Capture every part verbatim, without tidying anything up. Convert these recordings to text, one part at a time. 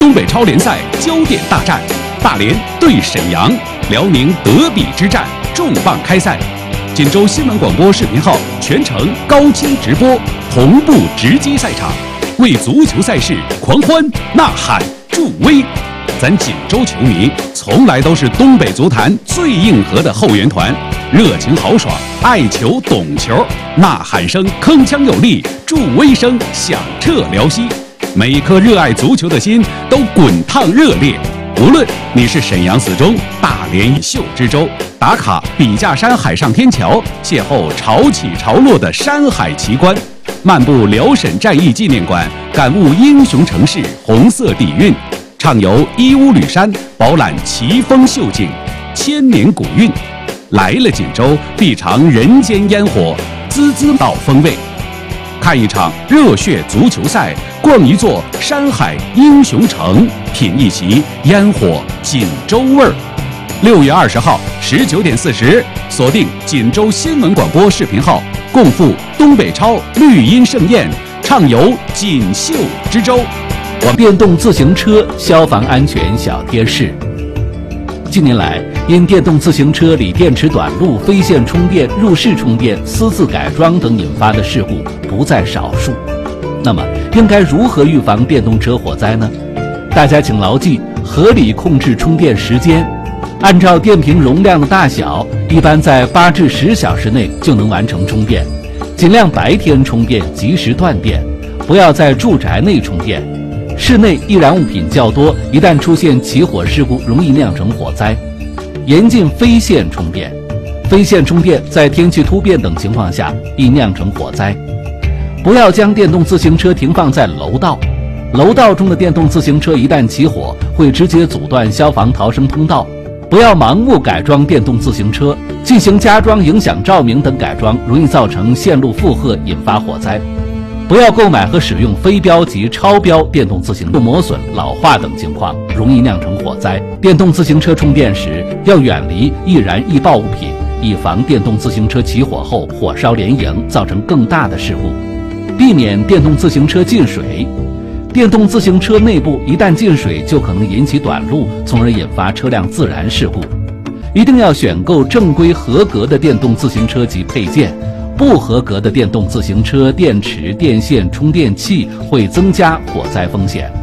东北超联赛焦点大战，大连对沈阳，辽宁德比之战重磅开赛。锦州新闻广播视频号全程高清直播，同步直击赛场，为足球赛事狂欢呐喊助威。咱锦州球迷从来都是东北足坛最硬核的后援团，热情豪爽，爱球懂球，呐喊声铿锵有力，助威声响彻辽西，每一颗热爱足球的心都滚烫热烈。无论你是沈阳死忠、大连秀之州，打卡笔架山海上天桥，邂逅潮起潮落的山海奇观，漫步辽沈战役纪念馆，感悟英雄城市红色底蕴，畅游义乌吕山，饱览奇峰秀景，千年古韵。来了锦州，必尝人间烟火，滋滋岛风味。看一场热血足球赛，逛一座山海英雄城，品一席烟火锦州味儿。六月二十号十九点四十，锁定锦州新闻广播视频号，共赴东北超绿茵盛宴，畅游锦绣之州。 电动自行车消防安全小贴士。近年来，因电动自行车锂电池短路、非线充电、入室充电、私自改装等引发的事故不在少数。那么，应该如何预防电动车火灾呢？大家请牢记，合理控制充电时间，按照电瓶容量的大小，一般在八至十小时内就能完成充电。尽量白天充电，及时断电，不要在住宅内充电。室内易燃物品较多，一旦出现起火事故，容易酿成火灾。严禁非线充电，非线充电在天气突变等情况下易酿成火灾。不要将电动自行车停放在楼道，楼道中的电动自行车一旦起火，会直接阻断消防逃生通道。不要盲目改装电动自行车，进行加装、影响照明等改装，容易造成线路负荷，引发火灾。不要购买和使用非标及超标电动自行车，磨损、老化等情况容易酿成火灾。电动自行车充电时要远离易燃易爆物品，以防电动自行车起火后火烧连营，造成更大的事故。避免电动自行车进水，电动自行车内部一旦进水，就可能引起短路，从而引发车辆自燃事故。一定要选购正规合格的电动自行车及配件。不合格的电动自行车电池、电线、充电器会增加火灾风险。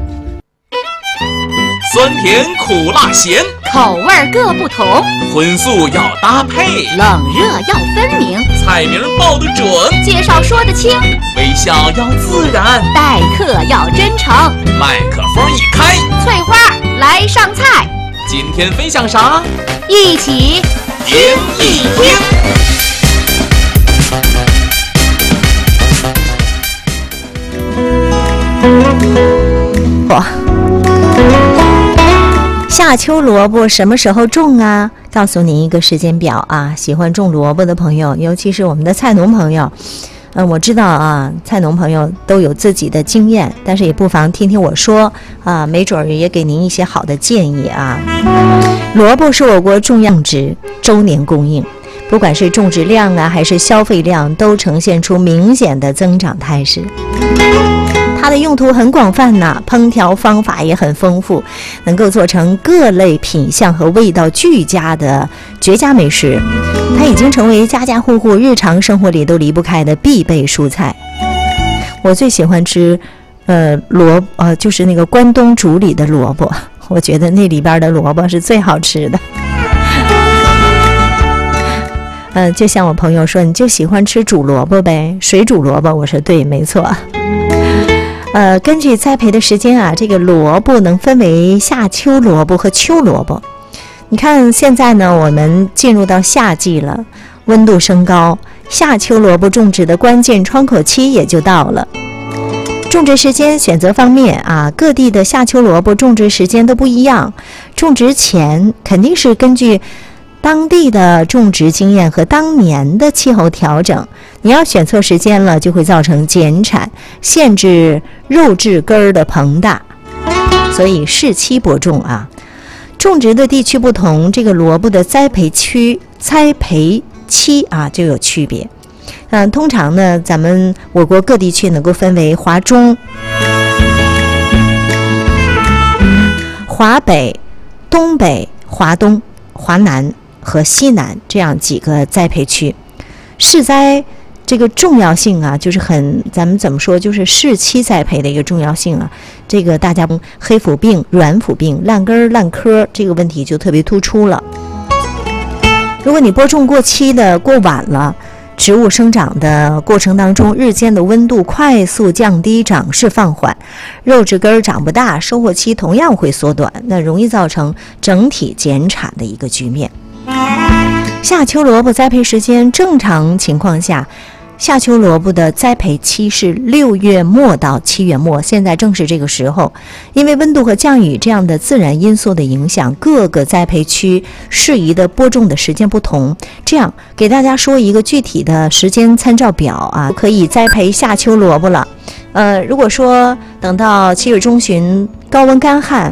酸甜苦辣咸， 口味各不同， 荤素要搭配， 冷热要分明， 菜名报得准， 介绍说得清， 微笑要自然， 待客要真诚。 麦克风一开， 翠花来上菜。 今天分享啥？ 一起听一听。 哇，夏秋萝卜什么时候种啊？告诉您一个时间表啊！喜欢种萝卜的朋友，尤其是我们的菜农朋友，嗯、呃，我知道啊，菜农朋友都有自己的经验，但是也不妨听听我说啊，没准儿也给您一些好的建议啊。萝卜是我国重要种植，周年供应。不管是种植量啊，还是消费量，都呈现出明显的增长态势。它的用途很广泛呐，烹调方法也很丰富，能够做成各类品相和味道俱佳的绝佳美食。它已经成为家家户户日常生活里都离不开的必备蔬菜。我最喜欢吃，呃，萝呃，就是那个关东煮里的萝卜，我觉得那里边的萝卜是最好吃的。呃，就像我朋友说，你就喜欢吃煮萝卜呗，水煮萝卜。我说对，没错。呃，根据栽培的时间啊，这个萝卜能分为夏秋萝卜和秋萝卜。你看现在呢，我们进入到夏季了，温度升高，夏秋萝卜种植的关键窗口期也就到了。种植时间选择方面啊，各地的夏秋萝卜种植时间都不一样。种植前肯定是根据当地的种植经验和当年的气候调整，你要选错时间了，就会造成减产，限制肉质根儿的膨大。所以适期播种啊。种植的地区不同，这个萝卜的栽培区、栽培期啊就有区别。嗯、呃，通常呢，咱们我国各地区能够分为华中、 华北、东北、华东、华南和西南这样几个栽培区。适栽这个重要性啊，就是很咱们怎么说，就是适期栽培的一个重要性啊。这个大家黑腐病、软腐病、烂根烂棵这个问题就特别突出了。如果你播种过期的、过晚了，植物生长的过程当中，日间的温度快速降低，长势放缓，肉质根儿长不大，收获期同样会缩短，那容易造成整体减产的一个局面。夏秋萝卜栽培时间，正常情况下夏秋萝卜的栽培期是六月末到七月末，现在正是这个时候。因为温度和降雨这样的自然因素的影响，各个栽培区适宜的播种的时间不同。这样给大家说一个具体的时间参照表啊，可以栽培夏秋萝卜了。呃，如果说等到七月中旬高温干旱，